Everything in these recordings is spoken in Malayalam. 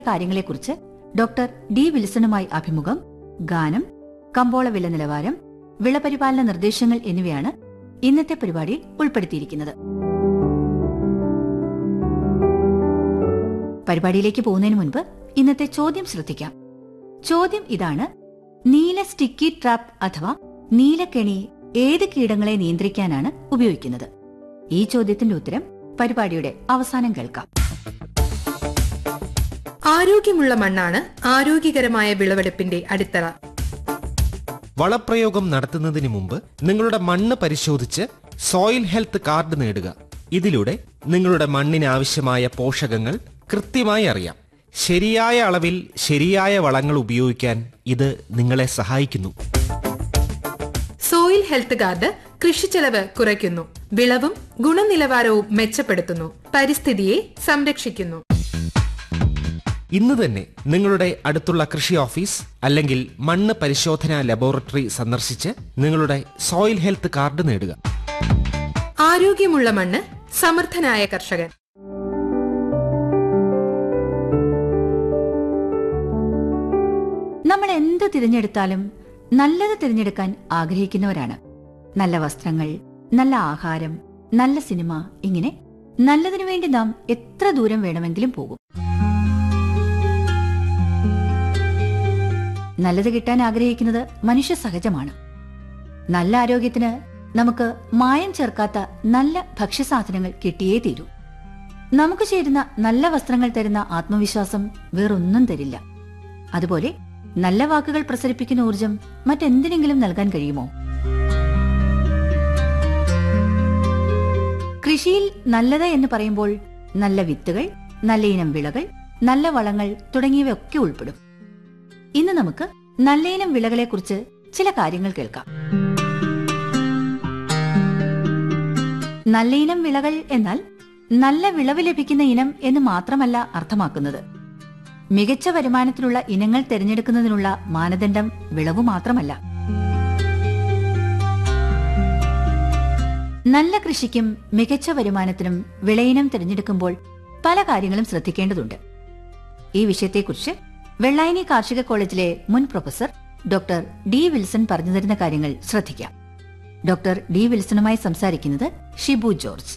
കാര്യങ്ങളെക്കുറിച്ച് ഡോക്ടർ ഡി വിൽസണുമായി അഭിമുഖം, ഗാനം, കമ്പോള വില നിലവാരം, വിളപരിപാലന നിർദ്ദേശങ്ങൾ എന്നിവയാണ് ഇന്നത്തെ പരിപാടിയിൽ ഉൾപ്പെടുത്തിയിരിക്കുന്നത്. പരിപാടിയിലേക്ക് പോകുന്നതിന് മുൻപ് ഇന്നത്തെ ചോദ്യം ശ്രദ്ധിക്കാം. ചോദ്യം ഇതാണ്: നീല സ്റ്റിക്കി ട്രാപ്പ് അഥവാ നീലക്കെണി ഏത് കീടങ്ങളെ നിയന്ത്രിക്കാനാണ് ഉപയോഗിക്കുന്നത്? ഈ ചോദ്യത്തിന്റെ ഉത്തരം പരിപാടിയുടെ അവസാനം കേൾക്കാം. ആരോഗ്യമുള്ള മണ്ണാണ് ആരോഗ്യകരമായ വിളവെടുപ്പിന്റെ അടിത്തറ. വളപ്രയോഗം നടത്തുന്നതിന് മുമ്പ് നിങ്ങളുടെ മണ്ണ് പരിശോധിച്ച് സോയിൽ ഹെൽത്ത് കാർഡ് നേടുക. ഇതിലൂടെ നിങ്ങളുടെ മണ്ണിന് ആവശ്യമായ പോഷകങ്ങൾ കൃത്യമായി അറിയാം. ശരിയായ അളവിൽ ശരിയായ വളങ്ങൾ ഉപയോഗിക്കാൻ ഇത് നിങ്ങളെ സഹായിക്കുന്നു. സോയിൽ ഹെൽത്ത് കാർഡ് കൃഷിച്ചെലവ് കുറയ്ക്കുന്നു, വിളവും ഗുണനിലവാരവും മെച്ചപ്പെടുത്തുന്നു, പരിസ്ഥിതിയെ സംരക്ഷിക്കുന്നു. ഇന്ന് തന്നെ നിങ്ങളുടെ അടുത്തുള്ള കൃഷി ഓഫീസ് അല്ലെങ്കിൽ മണ്ണ് പരിശോധനാ ലബോറട്ടറി സന്ദർശിച്ച് നിങ്ങളുടെ സോയിൽ ഹെൽത്ത് കാർഡ് നേടുക. ആരോഗ്യമുള്ള മണ്ണ്, സമർത്ഥനായ കർഷകൻ. നമ്മൾ എന്ത് തിരഞ്ഞെടുത്താലും നല്ലത് തിരഞ്ഞെടുക്കാൻ ആഗ്രഹിക്കുന്നവരാണ്. നല്ല വസ്ത്രങ്ങൾ, നല്ല ആഹാരം, നല്ല സിനിമ, ഇങ്ങനെ നല്ലതിനു വേണ്ടി നാം എത്ര ദൂരം വേണമെങ്കിലും പോകും. നല്ലത് കിട്ടാൻ ആഗ്രഹിക്കുന്നത് മനുഷ്യ സഹജമാണ്. നല്ല ആരോഗ്യത്തിന് നമുക്ക് മായം ചേർക്കാത്ത നല്ല ഭക്ഷ്യസാധനങ്ങൾ കിട്ടിയേ തീരൂ. നമുക്ക് ചേരുന്ന നല്ല വസ്ത്രങ്ങൾ തരുന്ന ആത്മവിശ്വാസം വേറൊന്നും തരില്ല. അതുപോലെ നല്ല വാക്കുകൾ പ്രസരിപ്പിക്കുന്ന ഊർജം മറ്റെന്തിനെങ്കിലും നൽകാൻ കഴിയുമോ? കൃഷിയിൽ നല്ലത് എന്ന് പറയുമ്പോൾ നല്ല വിത്തുകൾ, നല്ല ഇനം വിളകൾ, നല്ല വളങ്ങൾ തുടങ്ങിയവയൊക്കെ ഉൾപ്പെടും. ഇന്ന് നമുക്ക് നല്ലയിനം വിളകളെക്കുറിച്ച് ചില കാര്യങ്ങൾ കേൾക്കാം. നല്ലയിനം വിളകൾ എന്നാൽ നല്ല വിളവ് ലഭിക്കുന്ന ഇനം എന്ന് മാത്രമല്ല അർത്ഥമാക്കുന്നത്. മികച്ച വരുമാനത്തിനുള്ള ഇനങ്ങൾ തിരഞ്ഞെടുക്കുന്നതിനുള്ള മാനദണ്ഡം വിളവ് മാത്രമല്ല. നല്ല കൃഷിക്കും മികച്ച വരുമാനത്തിനും വിളയിനം തിരഞ്ഞെടുക്കുമ്പോൾ പല കാര്യങ്ങളും ശ്രദ്ധിക്കേണ്ടതുണ്ട്. ഈ വിഷയത്തെക്കുറിച്ച് വെള്ളായണി കാർഷിക കോളേജിലെ മുൻ പ്രൊഫസർ ഡോക്ടർ ഡി വിൽസൺ പറഞ്ഞു തരുന്ന കാര്യങ്ങൾ ശ്രദ്ധിക്കാം. ഡോക്ടർ ഡി വിൽസണുമായി സംസാരിക്കുന്നത് ഷിബു ജോർജ്.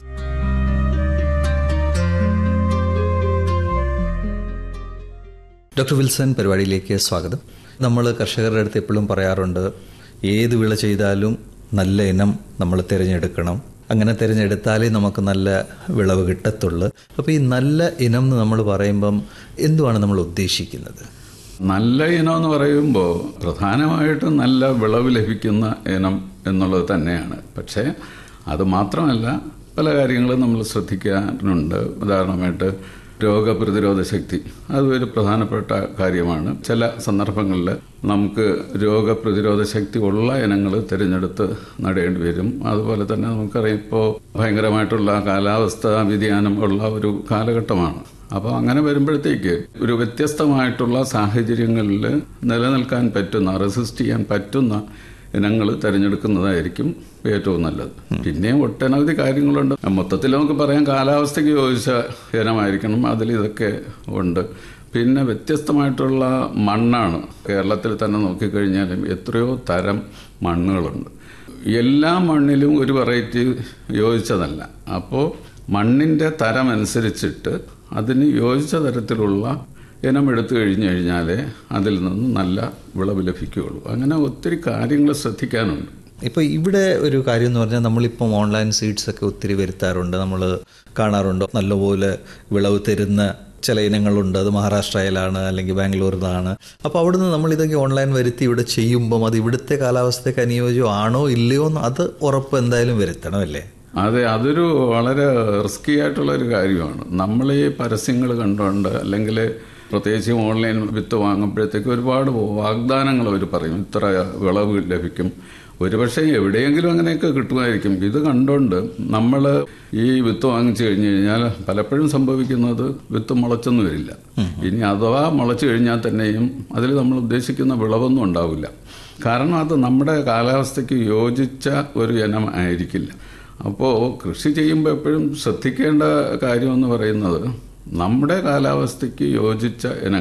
ഡോക്ടർ വിൽസൺ, പരിപാടിയിലേക്ക് സ്വാഗതം. നമ്മൾ കർഷകരുടെ അടുത്ത് എപ്പോഴും പറയാറുണ്ട്, ഏത് വിള ചെയ്താലും നല്ല ഇനം നമ്മൾ തിരഞ്ഞെടുക്കണം. അങ്ങനെ തിരഞ്ഞെടുത്താലേ നമുക്ക് നല്ല വിളവ് കിട്ടത്തുള്ളൂ. അപ്പോൾ ഈ നല്ല ഇനം എന്ന് നമ്മൾ പറയുമ്പം എന്തുവാണ് നമ്മൾ ഉദ്ദേശിക്കുന്നത്? നല്ല ഇനം എന്ന് പറയുമ്പോൾ പ്രധാനമായിട്ടും നല്ല വിളവ് ലഭിക്കുന്ന ഇനം എന്നുള്ളത് തന്നെയാണ്. പക്ഷേ അത് മാത്രമല്ല, പല കാര്യങ്ങളും നമ്മൾ ശ്രദ്ധിക്കാനുണ്ട്. ഉദാഹരണമായിട്ട് രോഗപ്രതിരോധ ശക്തി, അതൊരു പ്രധാനപ്പെട്ട കാര്യമാണ്. ചില സന്ദർഭങ്ങളിൽ നമുക്ക് രോഗപ്രതിരോധ ശക്തി ഉള്ള ഇനങ്ങൾ തിരഞ്ഞെടുത്ത് നടേണ്ടി വരും. അതുപോലെ തന്നെ നമുക്കറിയാം, ഇപ്പോൾ ഭയങ്കരമായിട്ടുള്ള കാലാവസ്ഥാ വ്യതിയാനം ഉള്ള ഒരു കാലഘട്ടമാണ്. അപ്പോൾ അങ്ങനെ വരുമ്പോഴത്തേക്ക് ഒരു വ്യത്യസ്തമായിട്ടുള്ള സാഹചര്യങ്ങളിൽ നിലനിൽക്കാൻ പറ്റുന്ന, റെസിസ്റ്റ് ചെയ്യാൻ പറ്റുന്ന ഇനങ്ങൾ തിരഞ്ഞെടുക്കുന്നതായിരിക്കും ഏറ്റവും നല്ലത്. പിന്നെയും ഒട്ടനവധി കാര്യങ്ങളുണ്ട്. മൊത്തത്തിൽ നമുക്ക് പറയാം, കാലാവസ്ഥയ്ക്ക് യോജിച്ച ഇനമായിരിക്കണം. അതിൽ ഇതൊക്കെ ഉണ്ട്. പിന്നെ വ്യത്യസ്തമായിട്ടുള്ള മണ്ണാണ്. കേരളത്തിൽ തന്നെ നോക്കിക്കഴിഞ്ഞാലും എത്രയോ തരം മണ്ണുകളുണ്ട്. എല്ലാ മണ്ണിലും ഒരു വെറൈറ്റി യോജിച്ചതല്ല. അപ്പോൾ മണ്ണിൻ്റെ തരം അനുസരിച്ചിട്ട് അതിന് യോജിച്ച തരത്തിലുള്ള ഇനം എടുത്തു കഴിഞ്ഞു കഴിഞ്ഞാലേ അതിൽ നിന്ന് നല്ല വിളവ് ലഭിക്കുകയുള്ളൂ. അങ്ങനെ ഒത്തിരി കാര്യങ്ങൾ ശ്രദ്ധിക്കാനുണ്ട്. ഇപ്പോൾ ഇവിടെ ഒരു കാര്യം എന്ന് പറഞ്ഞാൽ, നമ്മളിപ്പം ഓൺലൈൻ സീഡ്സ് ഒക്കെ ഒത്തിരി വരുത്താറുണ്ട്, നമ്മൾ കാണാറുണ്ട്. നല്ലപോലെ വിളവ് തരുന്ന ചില ഇനങ്ങളുണ്ട്. അത് മഹാരാഷ്ട്രയിലാണ് അല്ലെങ്കിൽ ബാംഗ്ലൂരിലാണ്. അപ്പോൾ അവിടുന്ന് നമ്മൾ ഇതൊക്കെ ഓൺലൈൻ വരുത്തി ഇവിടെ ചെയ്യുമ്പം അത് ഇവിടുത്തെ കാലാവസ്ഥയ്ക്ക് അനുയോജ്യമാണോ ഇല്ലയോ എന്ന് അത് ഉറപ്പ് എന്തായാലും വരുത്തണം, അല്ലേ? അതെ, അതൊരു വളരെ റിസ്കി ആയിട്ടുള്ള ഒരു കാര്യമാണ്. നമ്മൾ ഈ പരസ്യങ്ങൾ കണ്ടുകൊണ്ട്, അല്ലെങ്കിൽ പ്രത്യേകിച്ച് ഓൺലൈൻ വിത്ത് വാങ്ങുമ്പോഴത്തേക്ക് ഒരുപാട് വാഗ്ദാനങ്ങൾ അവർ പറയും, ഇത്ര വിളവ് ലഭിക്കും. ഒരുപക്ഷെ എവിടെയെങ്കിലും അങ്ങനെയൊക്കെ കിട്ടുമായിരിക്കും. ഇത് കണ്ടുകൊണ്ട് നമ്മൾ ഈ വിത്ത് വാങ്ങിച്ചു കഴിഞ്ഞു കഴിഞ്ഞാൽ പലപ്പോഴും സംഭവിക്കുന്നത് വിത്ത് മുളച്ചൊന്നും വരില്ല. ഇനി അഥവാ മുളച്ചു കഴിഞ്ഞാൽ തന്നെയും അതിൽ നമ്മൾ ഉദ്ദേശിക്കുന്ന വിളവൊന്നും ഉണ്ടാവില്ല. കാരണം അത് നമ്മുടെ കാലാവസ്ഥയ്ക്ക് യോജിച്ച ഒരു ഇനം ആയിരിക്കില്ല. അപ്പോൾ കൃഷി ചെയ്യുമ്പോൾ എപ്പോഴും ശ്രദ്ധിക്കേണ്ട കാര്യമെന്ന് പറയുന്നത്, നമ്മുടെ കാലാവസ്ഥയ്ക്ക് യോജിച്ച ഇനങ്ങൾ